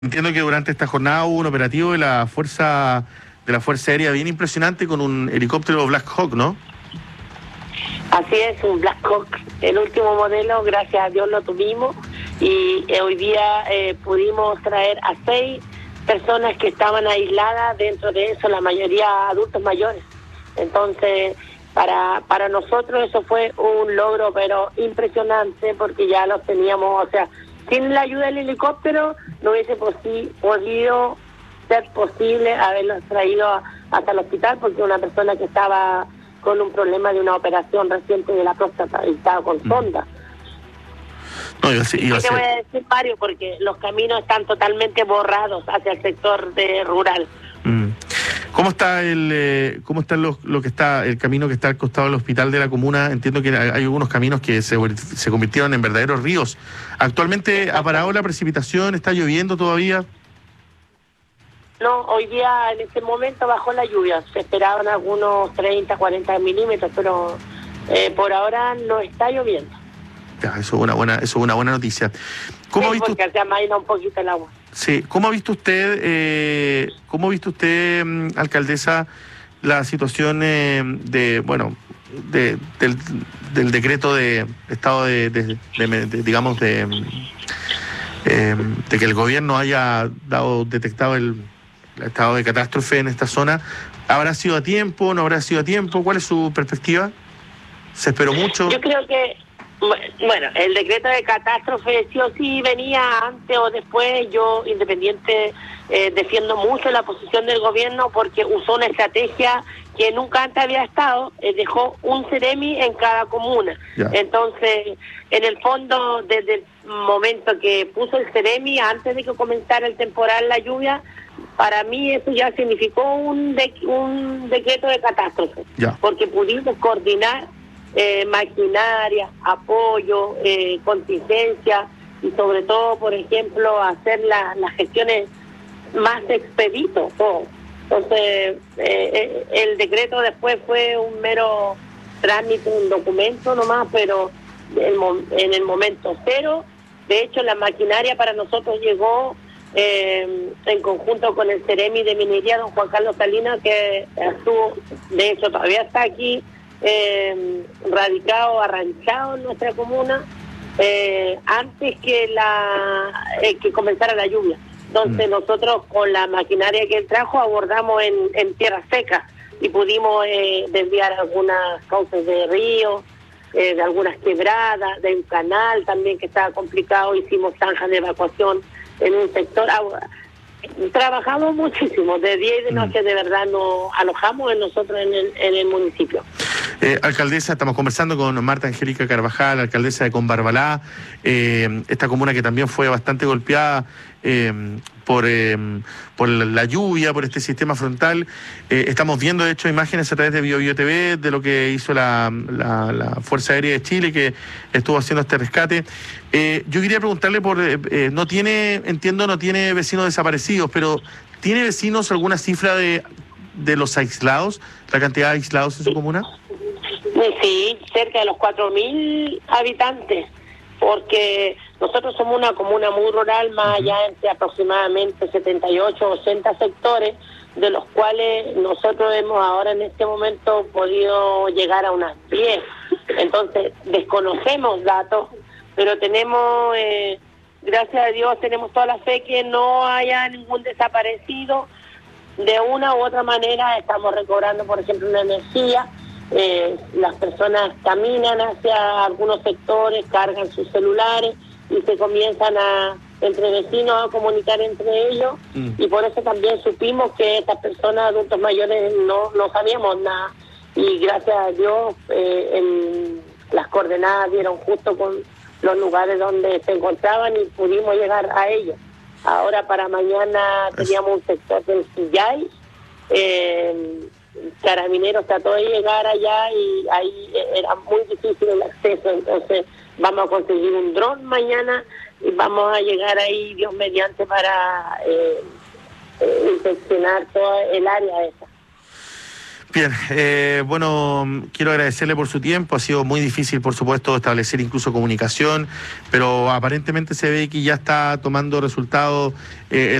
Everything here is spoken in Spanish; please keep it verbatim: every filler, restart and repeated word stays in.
Entiendo que durante esta jornada hubo un operativo de la fuerza de la Fuerza Aérea bien impresionante con un helicóptero Black Hawk, ¿no? Así es, un Black Hawk, el último modelo, gracias a Dios lo tuvimos y eh, hoy día eh, pudimos traer a seis personas que estaban aisladas, dentro de eso la mayoría adultos mayores. Entonces, para para nosotros eso fue un logro, pero impresionante, porque ya los teníamos, o sea, sin la ayuda del helicóptero no hubiese posi- podido ser posible haberlos traído a, hasta el hospital, porque una persona que estaba con un problema de una operación reciente de la próstata y estaba con sonda. No, yo sí, yo ¿Qué te voy a decir, Mario? Porque los caminos están totalmente borrados hacia el sector de rural. Mm. ¿Cómo está el eh, cómo está lo, lo que está el camino que está al costado del hospital de la comuna? Entiendo que hay, hay algunos caminos que se, se convirtieron en verdaderos ríos. ¿Actualmente ha parado la precipitación? ¿Está lloviendo todavía? No, hoy día en este momento bajó la lluvia. Se esperaban algunos treinta, cuarenta milímetros, pero eh, por ahora no está lloviendo. Ya, eso es una buena, eso es una buena noticia. ¿Cómo sí, ha visto? Porque se amaina un poquito el agua. Sí, ¿cómo ha visto usted, eh, cómo ha visto usted, alcaldesa, la situación eh, de, bueno, de, del, del decreto de estado de, de, de, de digamos, de, eh, de que el gobierno haya dado, detectado el, el estado de catástrofe en esta zona? ¿Habrá sido a tiempo? ¿No habrá sido a tiempo? ¿Cuál es su perspectiva? ¿Se esperó mucho? Yo creo que, bueno, el decreto de catástrofe sí o sí venía antes o después. Yo, independiente, eh, defiendo mucho la posición del gobierno porque usó una estrategia que nunca antes había estado, eh, dejó un CEREMI en cada comuna. Ya. Entonces, en el fondo, desde el momento que puso el CEREMI, antes de que comenzara el temporal, la lluvia, para mí eso ya significó un, de, un decreto de catástrofe, Ya. porque pudimos coordinar Eh, maquinaria, apoyo, eh, contingencia y sobre todo, por ejemplo, hacer la, las gestiones más expedito. Todo. Entonces, eh, el decreto después fue un mero trámite, un documento nomás, pero el, en el momento cero. De hecho, la maquinaria para nosotros llegó eh, en conjunto con el CEREMI de Minería, don Juan Carlos Salinas, que estuvo, de hecho todavía está aquí, Eh, radicado, arrancado en nuestra comuna, eh, antes que la eh, que comenzara la lluvia. Entonces mm. nosotros con la maquinaria que él trajo abordamos en, en tierra seca y pudimos eh, desviar algunas cauces de río, eh, de algunas quebradas, de un canal también que estaba complicado. Hicimos zanjas de evacuación en un sector. Ahora, trabajamos muchísimo, de día y de noche, de verdad nos alojamos en nosotros en el, en el municipio. Eh, alcaldesa, estamos conversando con Marta Angélica Carvajal, alcaldesa de Combarbalá, eh, esta comuna que también fue bastante golpeada eh, por, eh, por la lluvia, por este sistema frontal. Eh, estamos viendo, de hecho, imágenes a través de Bio Bio T V de lo que hizo la, la, la Fuerza Aérea de Chile, que estuvo haciendo este rescate. Eh, yo quería preguntarle por, eh, eh, no tiene, entiendo, no tiene vecinos desaparecidos, pero ¿tiene vecinos alguna cifra de, de los aislados, la cantidad de aislados en su comuna? Sí, cerca de los cuatro mil habitantes, porque nosotros somos una comuna muy rural, más allá entre aproximadamente setenta y ocho, ochenta sectores, de los cuales nosotros hemos ahora en este momento podido llegar a unas diez. Entonces, desconocemos datos, pero tenemos, eh, gracias a Dios, tenemos toda la fe que no haya ningún desaparecido. De una u otra manera estamos recobrando, por ejemplo, una energía. Eh, las personas caminan hacia algunos sectores, cargan sus celulares y se comienzan a, entre vecinos, a comunicar entre ellos. Mm. Y por eso también supimos que estas personas, adultos mayores, no, no sabíamos nada. Y gracias a Dios, eh, en las coordenadas dieron justo con los lugares donde se encontraban y pudimos llegar a ellos. Ahora para mañana teníamos un sector del Sillay, eh, Carabineros trató de llegar allá y ahí era muy difícil el acceso. Entonces vamos a conseguir un dron mañana y vamos a llegar ahí, Dios mediante, para eh, eh, inspeccionar toda el área esa. Bien, eh, bueno, quiero agradecerle por su tiempo. Ha sido muy difícil, por supuesto, establecer incluso comunicación, pero aparentemente se ve que ya está tomando resultados. Eh,